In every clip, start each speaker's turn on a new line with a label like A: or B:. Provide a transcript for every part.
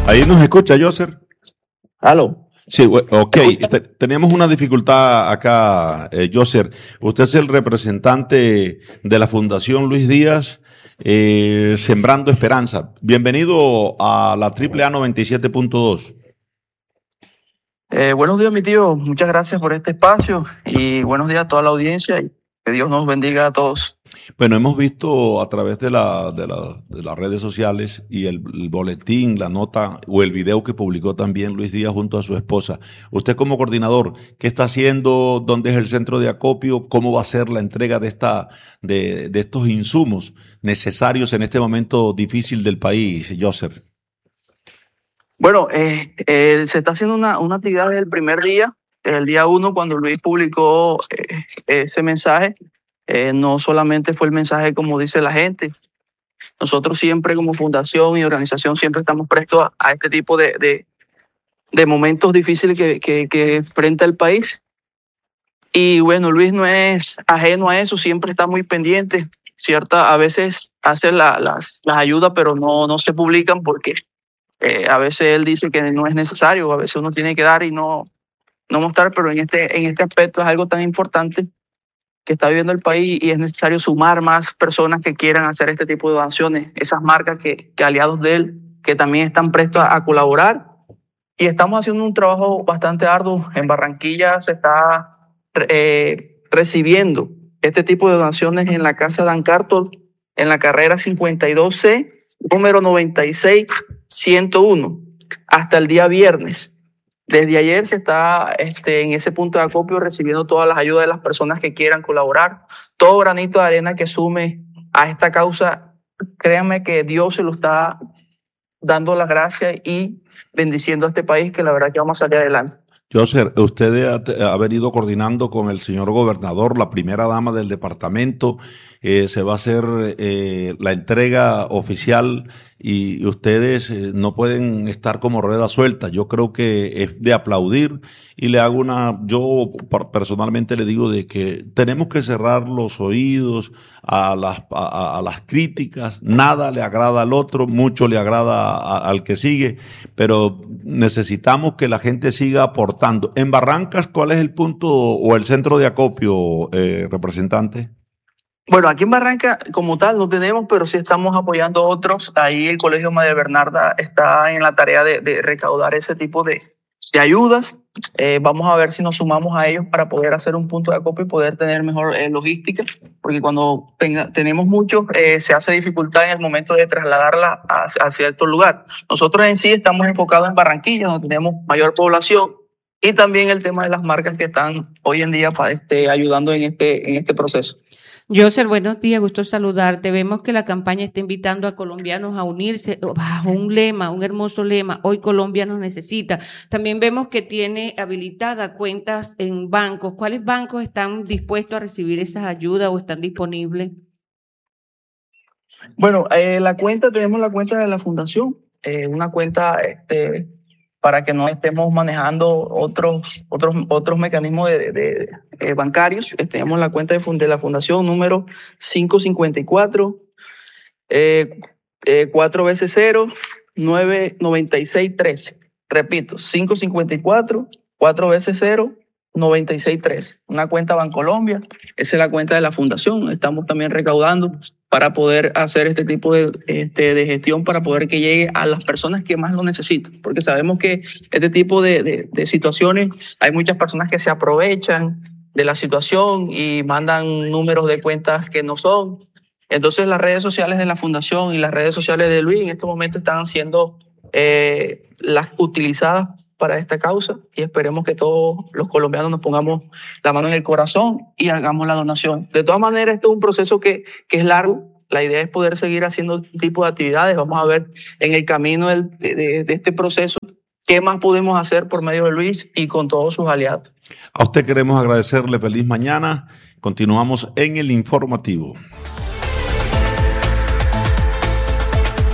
A: Ahí nos escucha, Yoser.
B: Aló.
A: Sí, ok. Teníamos una dificultad acá, Yoser. Usted es el representante de la Fundación Luis Díaz, Sembrando Esperanza. Bienvenido a la AAA 97.2.
B: Buenos días, mi tío. Muchas gracias por este espacio y buenos días a toda la audiencia y que Dios nos bendiga a todos.
A: Bueno, hemos visto a través de las redes sociales y el boletín, la nota o el video que publicó también Luis Díaz junto a su esposa. Usted como coordinador, ¿qué está haciendo? ¿Dónde es el centro de acopio? ¿Cómo va a ser la entrega de estos insumos necesarios en este momento difícil del país, Yoser?
B: Bueno, se está haciendo una actividad desde el primer día, el día 1, cuando Luis publicó ese mensaje. No solamente fue el mensaje como dice la gente. Nosotros siempre como fundación y organización siempre estamos prestos a este tipo de momentos difíciles que enfrenta el país. Y bueno, Luis no es ajeno a eso, siempre está muy pendiente. A veces hace las ayudas, pero no se publican porque a veces él dice que no es necesario, a veces uno tiene que dar y no mostrar, pero en este aspecto es algo tan importante que está viviendo el país y es necesario sumar más personas que quieran hacer este tipo de donaciones, esas marcas que aliados de él, que también están prestos a colaborar. Y estamos haciendo un trabajo bastante arduo. En Barranquilla se está recibiendo este tipo de donaciones en la casa Dan Cartol, en la carrera 52C, número 96101, hasta el día viernes. Desde ayer se está en ese punto de acopio recibiendo todas las ayudas de las personas que quieran colaborar. Todo granito de arena que sume a esta causa, créanme que Dios se lo está dando las gracias y bendiciendo a este país, que la verdad que vamos a salir adelante.
A: Yoser, usted ha venido coordinando con el señor gobernador, la primera dama del departamento. Se va a hacer la entrega oficial y ustedes no pueden estar como rueda suelta. Yo creo que es de aplaudir y yo personalmente le digo de que tenemos que cerrar los oídos a las críticas. Nada le agrada al otro, mucho le agrada al que sigue, pero necesitamos que la gente siga aportando. En Barrancas, ¿cuál es el punto o el centro de acopio, representante?
B: Bueno, aquí en Barranca como tal no tenemos, pero sí estamos apoyando a otros. Ahí el Colegio María Bernarda está en la tarea de recaudar ese tipo de ayudas. Vamos a ver si nos sumamos a ellos para poder hacer un punto de acopio y poder tener mejor logística, porque cuando tenemos muchos se hace dificultad en el momento de trasladarla a cierto lugar. Nosotros en sí estamos enfocados en Barranquilla, donde tenemos mayor población, y también el tema de las marcas que están hoy en día ayudando en este proceso.
C: Yoser, buenos días, gusto saludarte. Vemos que la campaña está invitando a colombianos a unirse bajo un lema, un hermoso lema, hoy Colombia nos necesita. También vemos que tiene habilitadas cuentas en bancos. ¿Cuáles bancos están dispuestos a recibir esas ayudas o están disponibles?
B: Bueno, tenemos la cuenta de la fundación, una cuenta para que no estemos manejando otros mecanismos bancarios. Tenemos la cuenta de la fundación número 554 4 veces 0 996 13. Repito, 554 4 veces 0 96 13. Una cuenta Bancolombia. Esa es la cuenta de la fundación. Estamos también recaudando para poder hacer este tipo de gestión, para poder que llegue a las personas que más lo necesitan. Porque sabemos que este tipo de situaciones, hay muchas personas que se aprovechan de la situación y mandan números de cuentas que no son. Entonces las redes sociales de la fundación y las redes sociales de Luis en estos momentos están siendo las utilizadas para esta causa, y esperemos que todos los colombianos nos pongamos la mano en el corazón y hagamos la donación. De todas maneras, esto es un proceso que es largo. La idea es poder seguir haciendo este tipo de actividades. Vamos a ver en el camino de este proceso qué más podemos hacer por medio de Luis y con todos sus aliados.
A: A usted queremos agradecerle. Feliz mañana. Continuamos en el informativo.
D: La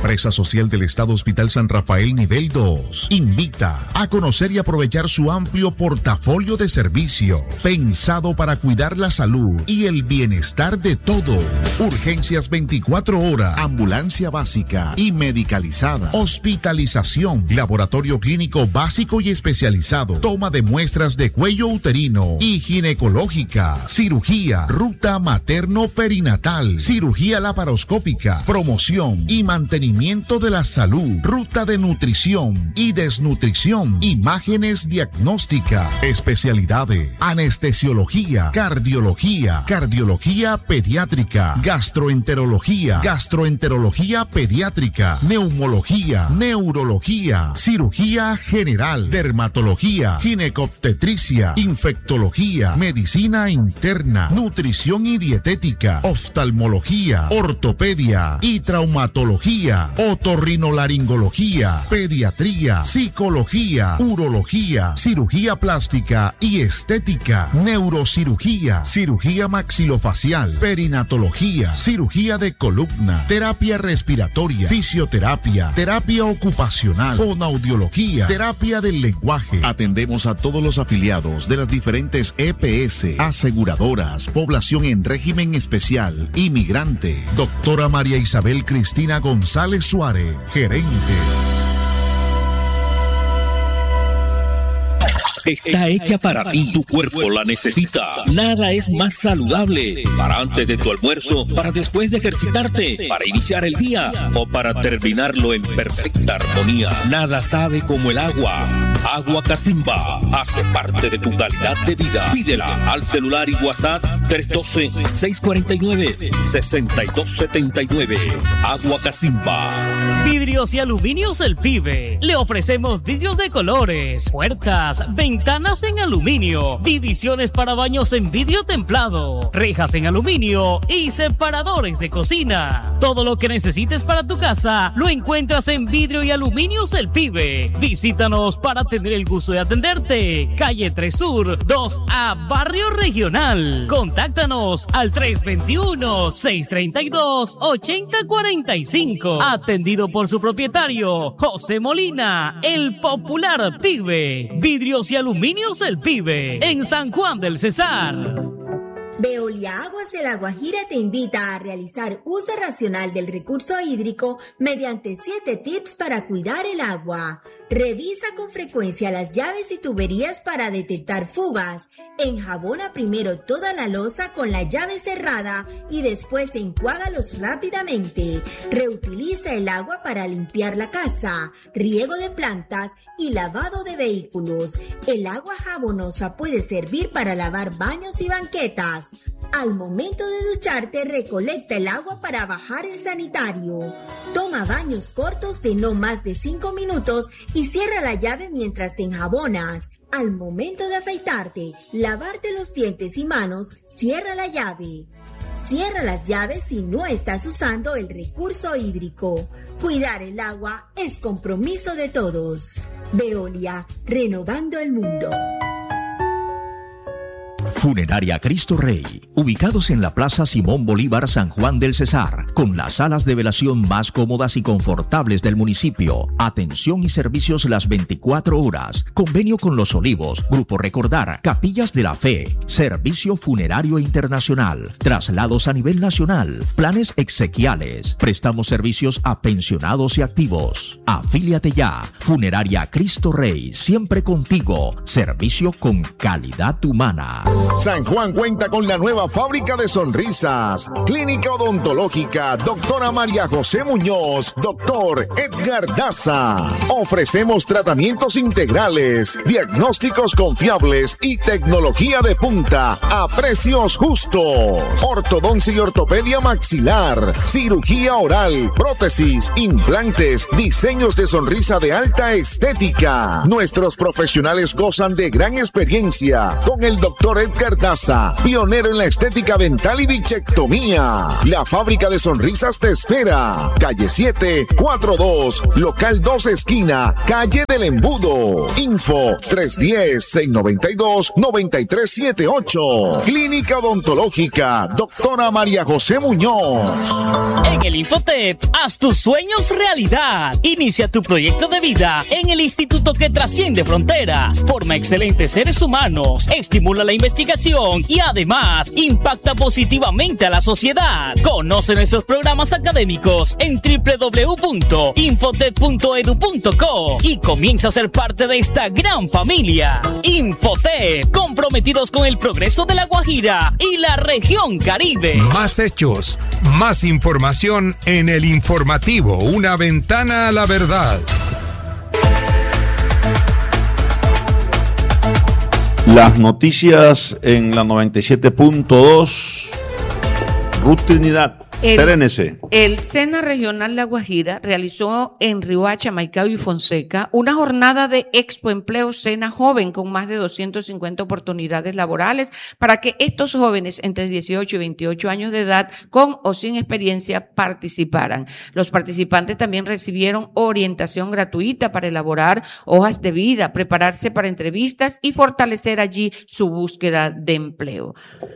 D: Empresa Social del Estado Hospital San Rafael Nivel 2 invita a conocer y aprovechar su amplio portafolio de servicios pensado para cuidar la salud y el bienestar de todos. Urgencias 24 horas, ambulancia básica y medicalizada, hospitalización, laboratorio clínico básico y especializado, toma de muestras de cuello uterino y ginecológica, cirugía, ruta materno-perinatal, cirugía laparoscópica, promoción y mantenimiento de la salud, ruta de nutrición y desnutrición, imágenes diagnósticas, especialidades, anestesiología, cardiología, cardiología pediátrica, gastroenterología, gastroenterología pediátrica, neumología, neurología, cirugía general, dermatología, ginecobstetricia, infectología, medicina interna, nutrición y dietética, oftalmología, ortopedia y traumatología, otorrinolaringología, pediatría, psicología, urología, cirugía plástica y estética, neurocirugía, cirugía maxilofacial, perinatología, cirugía de columna, terapia respiratoria, fisioterapia, terapia ocupacional, fonoaudiología, terapia del lenguaje. Atendemos a todos los afiliados de las diferentes EPS, aseguradoras, población en régimen especial, inmigrante. Doctora María Isabel Cristina González Suárez, gerente.
E: Está hecha para ti, tu cuerpo la necesita. Nada es más saludable para antes de tu almuerzo, para después de ejercitarte, para iniciar el día o para terminarlo en perfecta armonía. Nada sabe como el agua. Agua Casimba hace parte de tu calidad de vida. Pídela al celular y WhatsApp 312-649-6279. Agua Casimba.
F: Vidrios y Aluminios El Pibe. Le ofrecemos vidrios de colores, puertas, ventanas en aluminio, divisiones para baños en vidrio templado, rejas en aluminio y separadores de cocina. Todo lo que necesites para tu casa lo encuentras en Vidrio y Aluminios El Pibe. Visítanos para tener el gusto de atenderte. Calle 3 Sur, 2A, Barrio Regional. Contáctanos al 321-632-8045. Atendido por su propietario, José Molina, el popular Pibe. Vidrios y Aluminios El Pibe, en San Juan del Cesar.
G: Veolia Aguas de La Guajira te invita a realizar uso racional del recurso hídrico mediante 7 tips para cuidar el agua. Revisa con frecuencia las llaves y tuberías para detectar fugas. Enjabona primero toda la loza con la llave cerrada y después enjuágalos rápidamente. Reutiliza el agua para limpiar la casa, riego de plantas y lavado de vehículos. El agua jabonosa puede servir para lavar baños y banquetas. Al momento de ducharte, recolecta el agua para bajar el sanitario. Toma baños cortos de no más de 5 minutos y cierra la llave mientras te enjabonas. Al momento de afeitarte, lavarte los dientes y manos, cierra la llave. Cierra las llaves si no estás usando el recurso hídrico. Cuidar el agua es compromiso de todos. Veolia, renovando el mundo.
H: Funeraria Cristo Rey, ubicados en la Plaza Simón Bolívar, San Juan del Cesar, con las salas de velación más cómodas y confortables del municipio. Atención y servicios las 24 horas. Convenio con Los Olivos, Grupo Recordar, Capillas de la Fe, Servicio Funerario Internacional, traslados a nivel nacional, planes exequiales. Prestamos servicios a pensionados y activos. Afíliate ya. Funeraria Cristo Rey, siempre contigo. Servicio con calidad humana.
D: San Juan cuenta con la nueva fábrica de sonrisas. Clínica Odontológica Doctora María José Muñoz, Doctor Edgar Daza. Ofrecemos tratamientos integrales, diagnósticos confiables y tecnología de punta a precios justos. Ortodoncia y ortopedia maxilar, cirugía oral, prótesis, implantes, diseños de sonrisa de alta estética. Nuestros profesionales gozan de gran experiencia con el Doctor Edgar
I: Cardaza, pionero en la estética dental y bichectomía. La fábrica de sonrisas te espera. Calle 7, 42, local 2 esquina, calle del Embudo. Info 310-692-9378. Clínica Odontológica, doctora María José Muñoz.
F: En el Infotep, haz tus sueños realidad. Inicia tu proyecto de vida en el instituto que trasciende fronteras, forma excelentes seres humanos, estimula la investigación y además impacta positivamente a la sociedad. Conoce nuestros programas académicos en www.infotep.edu.co y comienza a ser parte de esta gran familia. Infotep, comprometidos con el progreso de La Guajira y la región Caribe.
J: Más hechos, más información en el informativo, una ventana a la verdad.
A: Las noticias en la 97.2. Ruth Trinidad.
C: El SENA Regional La Guajira realizó en Riohacha, Maicao y Fonseca una jornada de Expo Empleo SENA Joven con más de 250 oportunidades laborales para que estos jóvenes entre 18 y 28 años de edad con o sin experiencia participaran. Los participantes también recibieron orientación gratuita para elaborar hojas de vida, prepararse para entrevistas y fortalecer allí su búsqueda de empleo.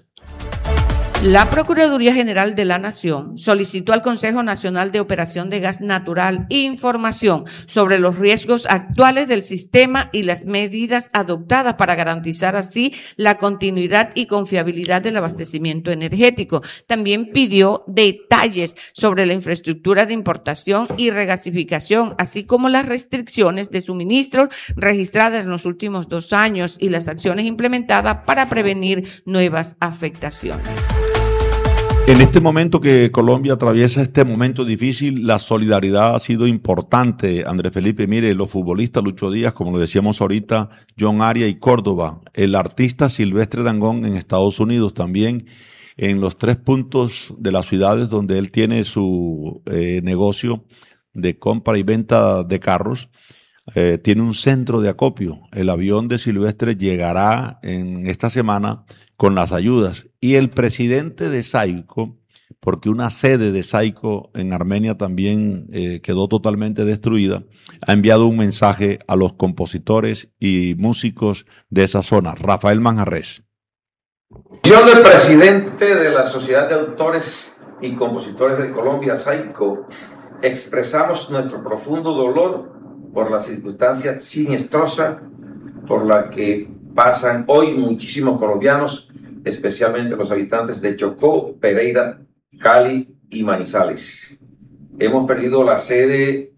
C: La Procuraduría General de la Nación solicitó al Consejo Nacional de Operación de Gas Natural información sobre los riesgos actuales del sistema y las medidas adoptadas para garantizar así la continuidad y confiabilidad del abastecimiento energético. También pidió detalles sobre la infraestructura de importación y regasificación, así como las restricciones de suministros registradas en los últimos 2 años y las acciones implementadas para prevenir nuevas afectaciones.
A: En este momento que Colombia atraviesa este momento difícil, la solidaridad ha sido importante, Andrés Felipe. Mire, los futbolistas Lucho Díaz, como lo decíamos ahorita, John Arias y Córdoba, el artista Silvestre Dangond en Estados Unidos también, en los 3 puntos de las ciudades donde él tiene su negocio de compra y venta de carros, tiene un centro de acopio. El avión de Silvestre llegará en esta semana con las ayudas. Y el presidente de SAICO, porque una sede de SAICO en Armenia también quedó totalmente destruida, ha enviado un mensaje a los compositores y músicos de esa zona. Rafael Manjarres.
K: Yo, del presidente de la Sociedad de Autores y Compositores de Colombia, SAICO, expresamos nuestro profundo dolor por la circunstancia siniestrosa por la que pasan hoy muchísimos colombianos, especialmente los habitantes de Chocó, Pereira, Cali y Manizales. Hemos perdido la sede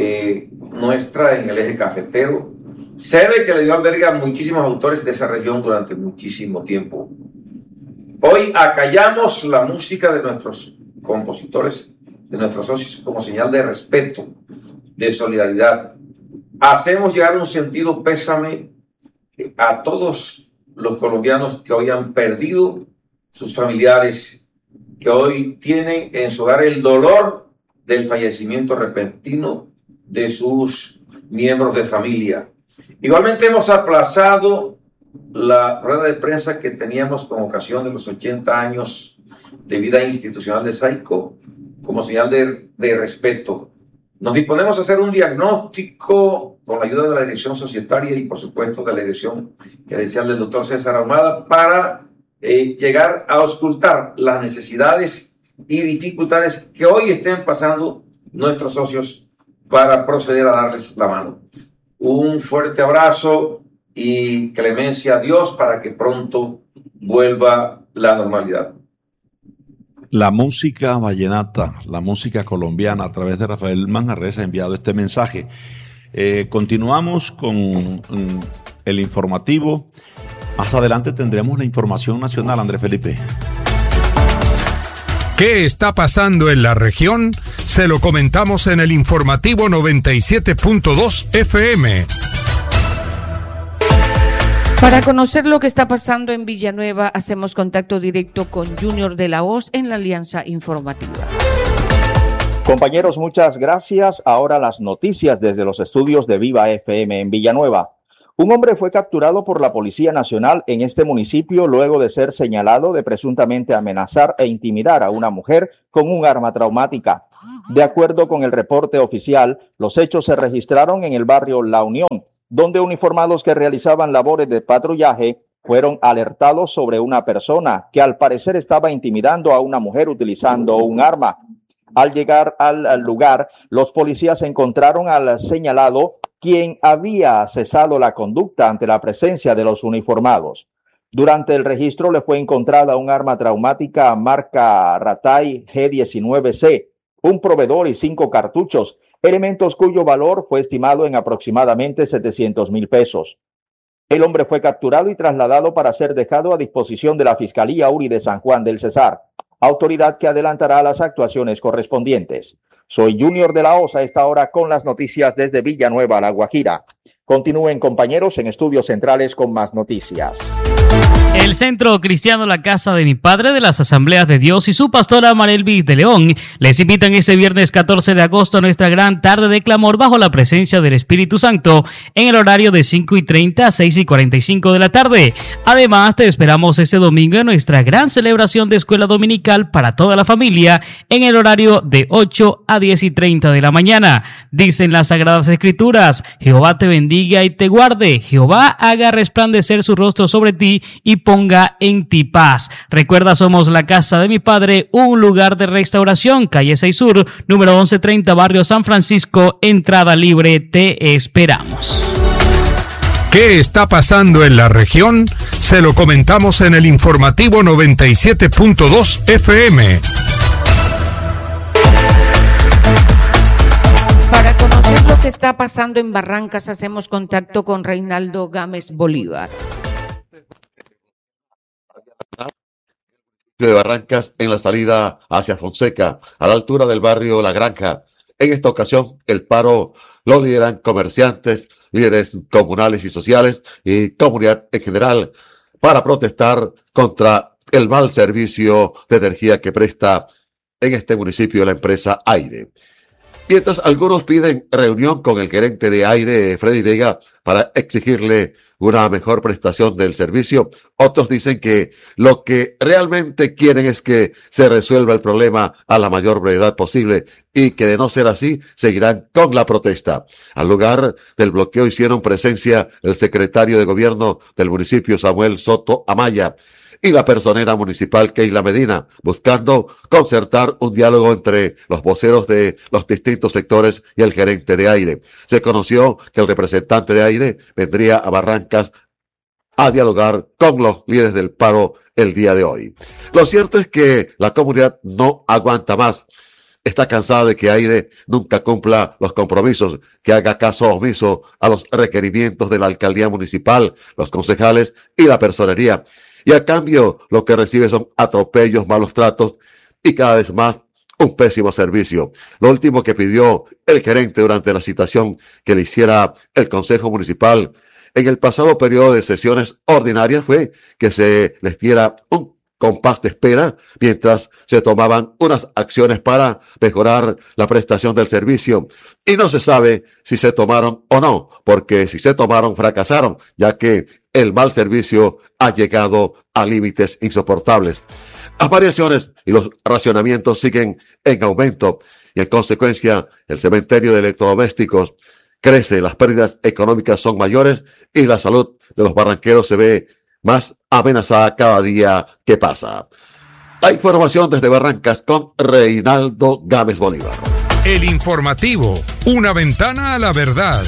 K: nuestra en el eje cafetero, sede que le dio albergue a muchísimos autores de esa región durante muchísimo tiempo. Hoy acallamos la música de nuestros compositores, de nuestros socios, como señal de respeto, de solidaridad. Hacemos llegar un sentido pésame a todos los colombianos que hoy han perdido sus familiares, que hoy tienen en su hogar el dolor del fallecimiento repentino de sus miembros de familia. Igualmente hemos aplazado la rueda de prensa que teníamos con ocasión de los 80 años de vida institucional de SAICO como señal de respeto. Nos disponemos a hacer un diagnóstico con la ayuda de la dirección societaria y, por supuesto, de la dirección gerencial del doctor César Ahumada para llegar a auscultar las necesidades y dificultades que hoy estén pasando nuestros socios para proceder a darles la mano. Un fuerte abrazo y clemencia a Dios para que pronto vuelva la normalidad.
A: La música vallenata, la música colombiana, a través de Rafael Manjarres ha enviado este mensaje. Continuamos con el informativo. Más adelante tendremos la información nacional, Andrés Felipe.
J: ¿Qué está pasando en la región? Se lo comentamos en el informativo 97.2 FM.
C: Para conocer lo que está pasando en Villanueva, hacemos contacto directo con Junior de la Hoz en la Alianza Informativa.
L: Compañeros, muchas gracias. Ahora las noticias desde los estudios de Viva FM en Villanueva. Un hombre fue capturado por la Policía Nacional en este municipio luego de ser señalado de presuntamente amenazar e intimidar a una mujer con un arma traumática. De acuerdo con el reporte oficial, los hechos se registraron en el barrio La Unión, donde uniformados que realizaban labores de patrullaje fueron alertados sobre una persona que al parecer estaba intimidando a una mujer utilizando un arma. Al llegar al lugar, los policías encontraron al señalado, quien había cesado la conducta ante la presencia de los uniformados. Durante el registro le fue encontrada un arma traumática marca Ratay G19C, un proveedor y 5 cartuchos, elementos cuyo valor fue estimado en aproximadamente 700,000 pesos. El hombre fue capturado y trasladado para ser dejado a disposición de la Fiscalía URI de San Juan del Cesar, autoridad que adelantará las actuaciones correspondientes. Soy Junior de la Osa, a esta hora con las noticias desde Villanueva, La Guajira. Continúen, compañeros, en Estudios Centrales con más noticias.
F: El Centro Cristiano La Casa de mi Padre de las Asambleas de Dios y su pastora Marelvis de León les invitan este viernes 14 de agosto a nuestra gran tarde de clamor bajo la presencia del Espíritu Santo en el horario de 5:30 a 6:45 de la tarde. Además, te esperamos este domingo en nuestra gran celebración de escuela dominical para toda la familia en el horario de 8 a 10:30 de la mañana. Dicen las Sagradas Escrituras: Jehová te bendiga y te guarde, Jehová haga resplandecer su rostro sobre ti y ponga en ti paz. Recuerda, somos La Casa de mi Padre, un lugar de restauración, calle 6 Sur, número 1130, barrio San Francisco, entrada libre. Te esperamos.
J: ¿Qué está pasando en la región? Se lo comentamos en el informativo 97.2 FM.
C: Para conocer lo que está pasando en Barrancas, hacemos contacto con Reinaldo Gámez Bolívar.
M: De Barrancas en la salida hacia Fonseca, a la altura del barrio La Granja. En esta ocasión, el paro lo lideran comerciantes, líderes comunales y sociales y comunidad en general para protestar contra el mal servicio de energía que presta en este municipio la empresa Aire. Mientras algunos piden reunión con el gerente de Aire, Freddy Vega, para exigirle una mejor prestación del servicio, otros dicen que lo que realmente quieren es que se resuelva el problema a la mayor brevedad posible y que de no ser así, seguirán con la protesta. Al lugar del bloqueo hicieron presencia el secretario de gobierno del municipio, Samuel Soto Amaya, y la personera municipal Keila Medina, buscando concertar un diálogo entre los voceros de los distintos sectores y el gerente de Aire. Se conoció que el representante de Aire vendría a Barrancas a dialogar con los líderes del paro el día de hoy. Lo cierto es que la comunidad no aguanta más. Está cansada de que Aire nunca cumpla los compromisos, que haga caso omiso a los requerimientos de la alcaldía municipal, los concejales y la personería. Y a cambio, lo que recibe son atropellos, malos tratos y cada vez más un pésimo servicio. Lo último que pidió el gerente durante la citación que le hiciera el Consejo Municipal en el pasado periodo de sesiones ordinarias fue que se les diera un compás de espera mientras se tomaban unas acciones para mejorar la prestación del servicio. Y no se sabe si se tomaron o no, porque si se tomaron, fracasaron, ya que el mal servicio ha llegado a límites insoportables. Las variaciones y los racionamientos siguen en aumento y en consecuencia el cementerio de electrodomésticos crece, las pérdidas económicas son mayores y la salud de los barranqueros se ve más amenazada cada día que pasa. La información desde Barrancas con Reinaldo Gámez Bolívar.
J: El informativo, una ventana a la verdad.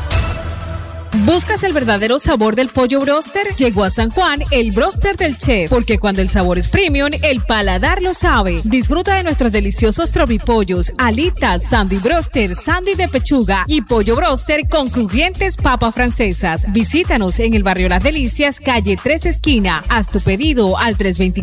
N: ¿Buscas el verdadero sabor del pollo bróster? Llegó a San Juan el bróster del chef, porque cuando el sabor es premium, el paladar lo sabe. Disfruta de nuestros deliciosos tropipollos, alitas, sandy bróster, sandy de pechuga y pollo bróster con crujientes papas francesas. Visítanos en el barrio Las Delicias, calle 3 esquina. Haz tu pedido al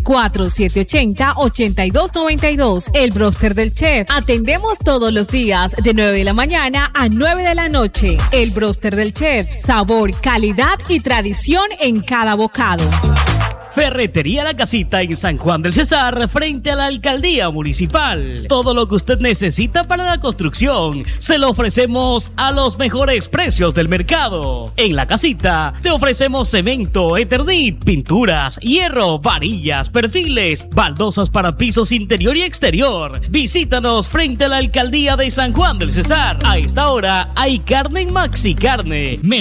N: 324-780-8292. El bróster del chef. Atendemos todos los días de 9 de la mañana a 9 de la noche. El bróster del chef. Sabor, calidad y tradición en cada bocado.
F: Ferretería La Casita en San Juan del Cesar, frente a la Alcaldía Municipal. Todo lo que usted necesita para la construcción se lo ofrecemos a los mejores precios del mercado. En La Casita te ofrecemos cemento, Eternit, pinturas, hierro, varillas, perfiles, baldosas para pisos interior y exterior. Visítanos frente a la Alcaldía de San Juan del Cesar. A esta hora hay carne en Maxi Carne.